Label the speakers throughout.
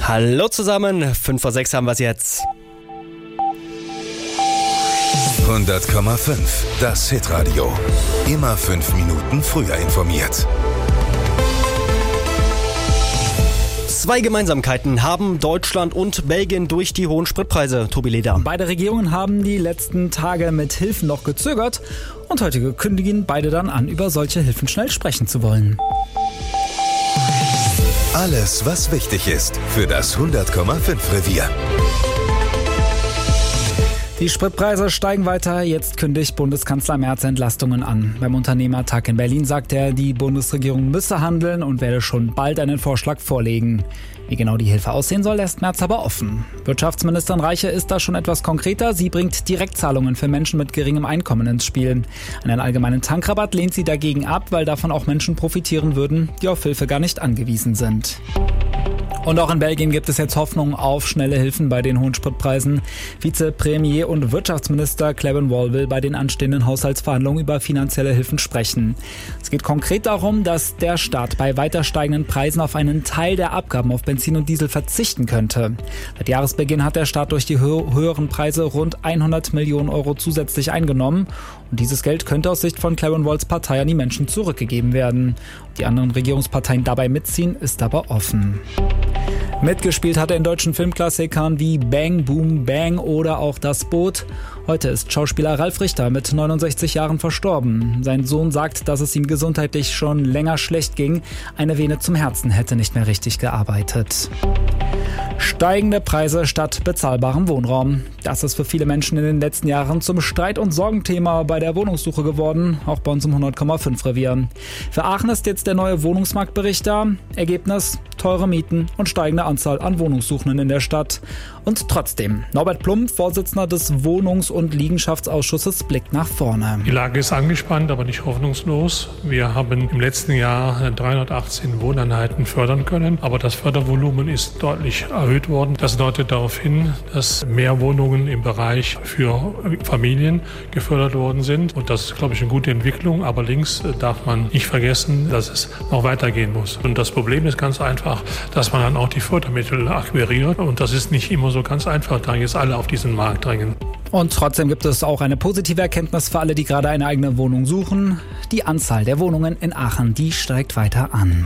Speaker 1: Hallo zusammen, 5:06 haben wir es jetzt.
Speaker 2: 100,5, das Hitradio. Immer 5 Minuten früher informiert.
Speaker 1: 2 Gemeinsamkeiten haben Deutschland und Belgien durch die hohen Spritpreise. Tobi Leder.
Speaker 3: Beide Regierungen haben die letzten Tage mit Hilfen noch gezögert und heute kündigen beide dann an, über solche Hilfen schnell sprechen zu wollen.
Speaker 2: Alles, was wichtig ist für das 100,5 Revier.
Speaker 3: Die Spritpreise steigen weiter. Jetzt kündigt Bundeskanzler Merz Entlastungen an. Beim Unternehmertag in Berlin sagt er, die Bundesregierung müsse handeln und werde schon bald einen Vorschlag vorlegen. Wie genau die Hilfe aussehen soll, lässt Merz aber offen. Wirtschaftsministerin Reiche ist da schon etwas konkreter. Sie bringt Direktzahlungen für Menschen mit geringem Einkommen ins Spiel. Einen allgemeinen Tankrabatt lehnt sie dagegen ab, weil davon auch Menschen profitieren würden, die auf Hilfe gar nicht angewiesen sind. Und auch in Belgien gibt es jetzt Hoffnung auf schnelle Hilfen bei den hohen Spritpreisen. Vizepremier und Wirtschaftsminister Clement Wall will bei den anstehenden Haushaltsverhandlungen über finanzielle Hilfen sprechen. Es geht konkret darum, dass der Staat bei weiter steigenden Preisen auf einen Teil der Abgaben auf Benzin und Diesel verzichten könnte. Seit Jahresbeginn hat der Staat durch die höheren Preise rund 100 Millionen Euro zusätzlich eingenommen. Und dieses Geld könnte aus Sicht von Clement Walls Partei an die Menschen zurückgegeben werden. Ob die anderen Regierungsparteien dabei mitziehen, ist aber offen. Mitgespielt hat er in deutschen Filmklassikern wie Bang Boom Bang oder auch Das Boot. Heute ist Schauspieler Ralf Richter mit 69 Jahren verstorben. Sein Sohn sagt, dass es ihm gesundheitlich schon länger schlecht ging. Eine Vene zum Herzen hätte nicht mehr richtig gearbeitet. Steigende Preise statt bezahlbarem Wohnraum. Das ist für viele Menschen in den letzten Jahren zum Streit- und Sorgenthema bei der Wohnungssuche geworden, auch bei uns im 100,5 Revier. Für Aachen ist jetzt der neue Wohnungsmarktbericht da. Ergebnis: teure Mieten und steigende Anzahl an Wohnungssuchenden in der Stadt. Und trotzdem, Norbert Plump, Vorsitzender des Wohnungs- und Liegenschaftsausschusses, blickt nach vorne.
Speaker 4: Die Lage ist angespannt, aber nicht hoffnungslos. Wir haben im letzten Jahr 318 Wohneinheiten fördern können, aber das Fördervolumen ist deutlich erhöht worden. Das deutet darauf hin, dass mehr Wohnungen im Bereich für Familien gefördert worden sind. Und das ist, glaube ich, eine gute Entwicklung. Aber links darf man nicht vergessen, dass es noch weitergehen muss. Und das Problem ist ganz einfach, dass man dann auch die Fördermittel akquiriert. Und das ist nicht immer so ganz einfach, da jetzt alle auf diesen Markt drängen.
Speaker 3: Und trotzdem gibt es auch eine positive Erkenntnis für alle, die gerade eine eigene Wohnung suchen. Die Anzahl der Wohnungen in Aachen, die steigt weiter an.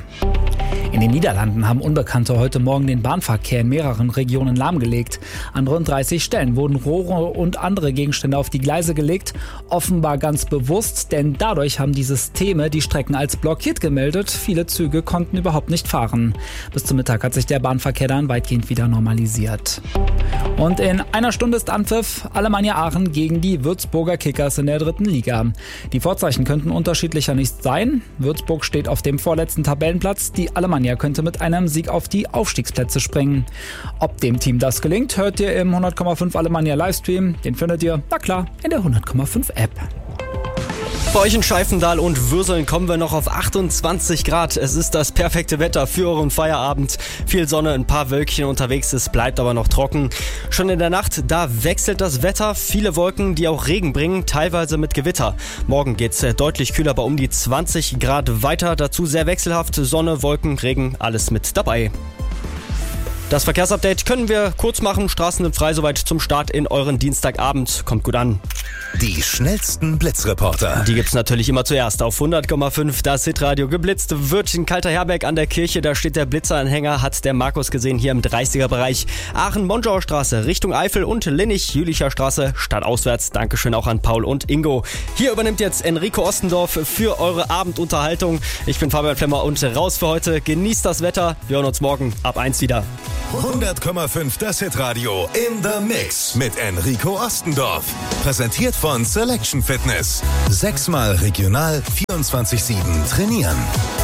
Speaker 3: In den Niederlanden haben Unbekannte heute Morgen den Bahnverkehr in mehreren Regionen lahmgelegt. An rund 30 Stellen wurden Rohre und andere Gegenstände auf die Gleise gelegt. Offenbar ganz bewusst, denn dadurch haben die Systeme die Strecken als blockiert gemeldet. Viele Züge konnten überhaupt nicht fahren. Bis zum Mittag hat sich der Bahnverkehr dann weitgehend wieder normalisiert. Und in einer Stunde ist Anpfiff. Alemannia Aachen gegen die Würzburger Kickers in der 3. Liga. Die Vorzeichen könnten unterschiedlicher nicht sein. Würzburg steht auf dem vorletzten Tabellenplatz. Die Alemannia könnte mit einem Sieg auf die Aufstiegsplätze springen. Ob dem Team das gelingt, hört ihr im 100,5 Alemannia Livestream. Den findet ihr, na klar, in der 100,5 App.
Speaker 1: Bei euch in Scheifendal und Würseln kommen wir noch auf 28 Grad. Es ist das perfekte Wetter für euren Feierabend. Viel Sonne, ein paar Wölkchen unterwegs, es bleibt aber noch trocken. Schon in der Nacht, da wechselt das Wetter. Viele Wolken, die auch Regen bringen, teilweise mit Gewitter. Morgen geht's deutlich kühler, bei um die 20 Grad weiter. Dazu sehr wechselhaft, Sonne, Wolken, Regen, alles mit dabei. Das Verkehrsupdate können wir kurz machen. Straßen sind frei soweit zum Start in euren Dienstagabend. Kommt gut an.
Speaker 2: Die schnellsten Blitzreporter.
Speaker 1: Die gibt's natürlich immer zuerst auf 100,5. Das Hitradio. Geblitzt wird in Kalter-Herberg an der Kirche. Da steht der Blitzeranhänger, hat der Markus gesehen, hier im 30er-Bereich. Aachen-Monschauer Straße Richtung Eifel und Linnig-Jülicher Straße stadtauswärts. Dankeschön auch an Paul und Ingo. Hier übernimmt jetzt Enrico Ostendorf für eure Abendunterhaltung. Ich bin Fabian Flemmer und raus für heute. Genießt das Wetter. Wir hören uns morgen ab 1 wieder.
Speaker 2: 100,5 das Hitradio in the Mix mit Enrico Ostendorf. Präsentiert von Selection Fitness. 6-mal regional 24/7 trainieren.